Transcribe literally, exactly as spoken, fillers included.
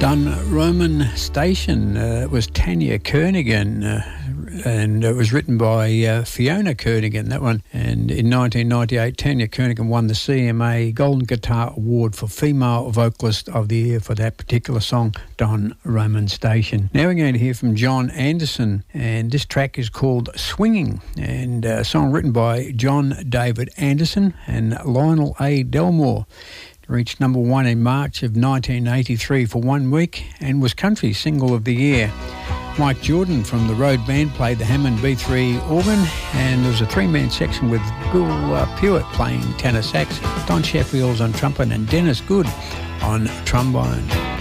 Don Roman Station. Uh, it was Tanya Kernaghan, uh, and it was written by uh, Fiona Kernaghan, that one. And in nineteen ninety-eight, Tanya Kernaghan won the C M A Golden Guitar Award for Female Vocalist of the Year for that particular song, Don Roman Station. Now we're going to hear from John Anderson, and this track is called Swinging, and a song written by John David Anderson and Lionel A. Delmore. Reached number one in March of nineteen eighty-three for one week and was Country Single of the Year. Mike Jordan from the Road Band played the Hammond B three organ, and there was a three-man section with Bill uh, Pewitt playing tenor sax, Don Sheffield's on trumpet, and Dennis Good on trombone.